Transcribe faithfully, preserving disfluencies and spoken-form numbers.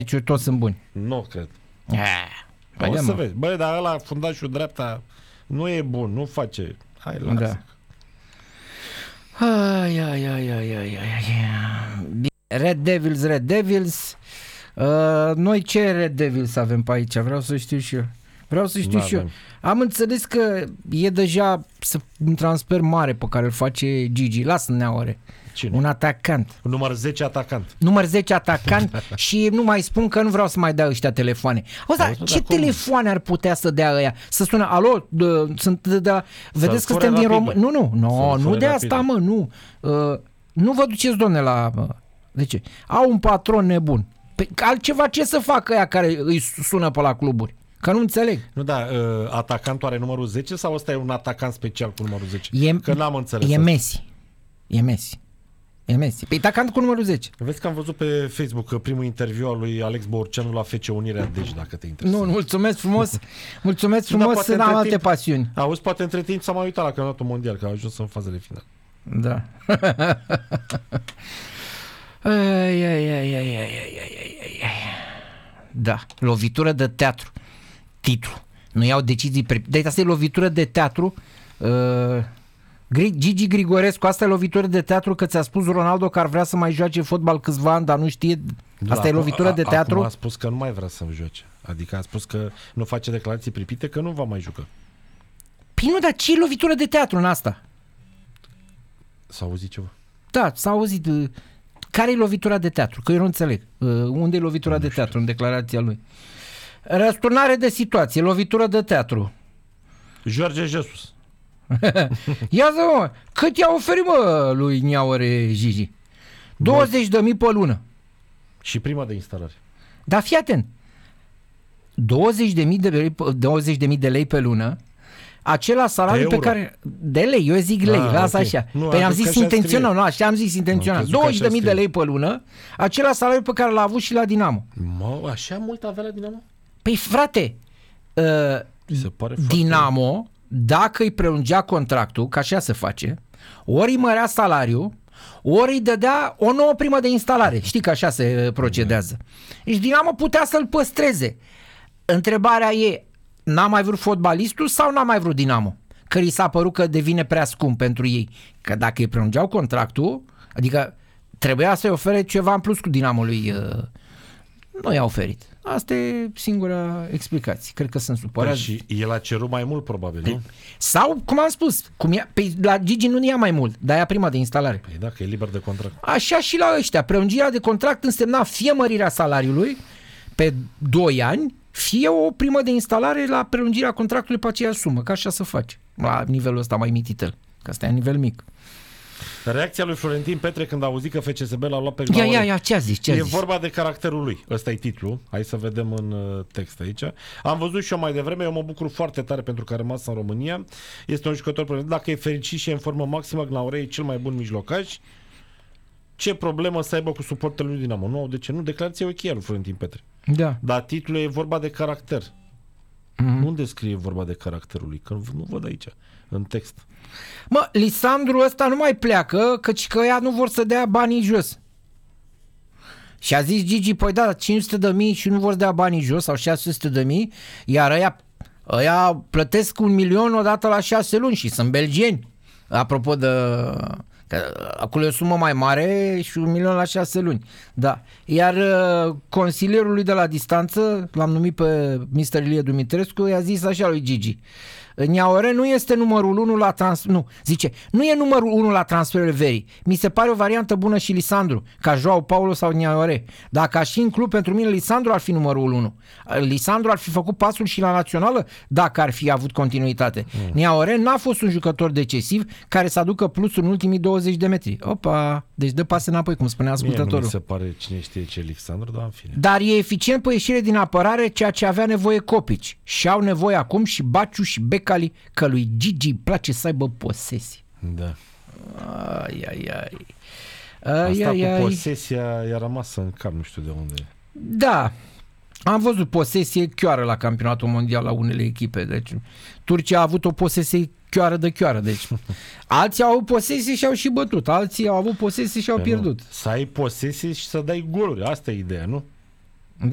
Deci toți sunt buni. Nu cred. Hai, o să mă. vezi. Băi, dar ăla fundașul dreapta nu e bun, nu face. Hai, lasă. Da. Ai, ai, ai, ai, ai, ai. Red Devils, Red Devils. Uh, noi ce Red Devils avem pe aici? Vreau să știu și eu. Vreau să știu și eu. Am înțeles că e deja un transfer mare pe care îl face Gigi. Lasă Neaore. Cine? Un atacant. Număr zece atacant. Număr zece atacant și nu mai spun că nu vreau să mai dea ăștia telefoane. Auzi, ce telefoane ar putea să dea ăia? Să sună, alo, de, sunt de, de, vedeți că suntem din România. Nu, nu, no, nu de asta, rapid. Mă, nu. Uh, nu vă duceți, domne, la... Uh, de ce? Au un patron nebun. Pe, altceva ce să facă ăia care îi sună pe la cluburi? Că nu înțeleg. Nu, da, uh, atacantul are numărul zece sau ăsta e un atacant special cu numărul zece? E, că n-am înțeles. E asta. Messi. E Messi. E Messi. Păi atacant cu numărul zece. Vezi că am văzut pe Facebook că primul interviu al lui Alex Borceanu la F C Unirea, deci dacă te interesează. Nu, mulțumesc frumos. Mulțumesc frumos, sunt alte timp, pasiuni. Auzi, poate între timp s-a mai uitat la campionatul mondial, că a ajuns în fazele finale. Da. ai, ai, ai, ai, ai, ai, ai, ai. Da, lovitură de teatru. Titlu. Nu iau decizii pre... Deci asta e lovitură de teatru. Uh... Gigi Grigorescu, asta e lovitură de teatru, că ți-a spus Ronaldo că ar vrea să mai joace fotbal câțiva ani, dar nu știe. Da, asta e lovitură a, de teatru. Acum a spus că nu mai vrea să joace. Adică a spus că nu face declarații pripite, că nu va mai juca. Păi nu, dar ce e lovitură de teatru în asta? S-a auzit ceva? Da, s-a auzit. Care e lovitura de teatru? Că eu nu înțeleg. Unde e lovitura nu de teatru în declarația lui? Răsturnare de situație, lovitură de teatru. George Jesus. Ia zi, mă, cât i-a oferit, mă, lui Niaore Gigi? douăzeci de mii pe lună. Și prima de instalare. Da, fii atent. douăzeci de mii de lei, douăzeci de mii de lei pe lună, acela salariu pe care... De lei, eu zic lei, ah, lasă okay. Așa. Nu, păi am zis intențional, nu, așa am zis intențional. douăzeci de mii de lei pe lună, acela salariu pe care l-a avut și la Dinamo. Mă, așa mult avea la Dinamo? Păi frate, uh, Dinamo... Dacă îi prelungea contractul, că așa se face, ori îi mărea salariul, ori îi dădea o nouă primă de instalare. Știi că așa se procedează. Deci Dinamo putea să-l păstreze. Întrebarea e, n-a mai vrut fotbalistul sau n-a mai vrut Dinamo? Că i s-a părut că devine prea scump pentru ei. Că dacă îi prelungeau contractul, adică trebuia să-i ofere ceva în plus cu Dinamului. Nu i-a oferit. Asta e singura explicație. Cred că sunt supărați. Păi și el a cerut mai mult, probabil, nu? Sau, cum am spus, cum ia, pe, la Gigi nu ia mai mult, dar ia prima de instalare. Păi da, că e liber de contract. Așa și la ăștia. Prelungirea de contract însemna fie mărirea salariului pe doi ani, fie o primă de instalare la prelungirea contractului pe aceeași sumă. Că așa se face. La nivelul ăsta mai mititel. Că asta e nivel mic. Reacția lui Florentin Petre când a auzit că F C S B l-a luat pe Ia, ia, ia, ce a zis? Ce a e zis? vorba de caracterul lui. Ăsta e titlul. Hai să vedem în text aici. Am văzut și eu mai devreme, eu mă bucur foarte tare pentru că a rămas în România. Este un jucător, dacă e fericit și e în formă maximă, Gnaure e cel mai bun mijlocaș. Ce problemă să aibă cu suportul lui Dinamo? Nu, de ce nu? Declarația e ok lui Florentin Petre. Da. Dar titlul e vorba de caracter. Mm-hmm. Unde scrie vorba de caracterul lui? Că nu văd aici, în text. Mă, Lisandru ăsta nu mai pleacă, căci că ea nu vor să dea banii jos. Și a zis Gigi, păi da, cinci sute de mii și nu vor să dea banii jos, sau șase sute de mii, iar ăia, ăia plătesc un milion odată la șase luni și sunt belgieni. Apropo de... Că acolo e o sumă mai mare și un milion la șase luni. Da. Iar uh, consilierul lui de la distanță, l-am numit pe mister Ilie Dumitrescu, i-a zis așa lui Gigi: Niaore nu este numărul unu la transfer... Nu, zice, nu e numărul unu la transferul verii. Mi se pare o variantă bună și Lisandru, ca Joao Paulo sau Niaore. Dacă aș fi în club, pentru mine Lisandru ar fi numărul unu. Lisandru ar fi făcut pasul și la națională dacă ar fi avut continuitate. Mm. Niaore n-a fost un jucător decisiv care să aducă plusul în ultimii douăzeci de metri. Opa, deci dă pase înapoi, cum spunea ascultătorul. Mie nu mi se pare cine știe ce Lisandru, dar în fine. Dar e eficient pe ieșire din apărare, ceea ce avea nevoie Copici. Și au nevoie acum și Baciu și Becali, că lui Gigi îi place să aibă posesie. Da. Ai, ai, ai. Ai, Asta ai, cu ai. posesia i-a rămas în cap, nu știu de unde. Da. Am văzut posesie chioară la campionatul mondial la unele echipe. Deci Turcia a avut o posesie chioară de chioară. Deci alții au avut posesie și au și bătut. Alții au avut posesie și au Pe pierdut. Nu. Să ai posesie și să dai goluri. Asta e ideea, nu?